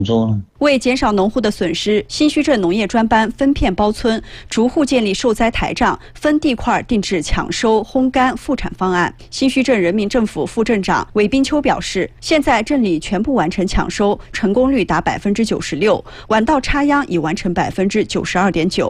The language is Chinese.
州呢？ 为减少农户的损失，新圩镇农业专班分片包村，逐户建立受灾台账，分地块定制抢收、烘干、复产方案。新圩镇人民政府副镇长韦斌秋表示，现在镇里全部完成抢收，成功率达96%，晚稻插秧已完成92.9%。